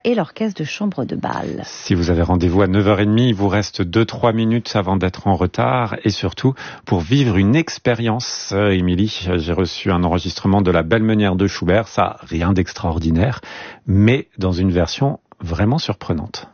et l'orchestre de chambre de Bâle. Si vous avez rendez-vous à 9h30, il vous reste 2-3 minutes avant d'être en retard et surtout pour vivre une expérience. Émilie, j'ai reçu un enregistrement de la Belle Meunière de Schubert, ça rien d'extraordinaire, mais dans une version vraiment surprenante.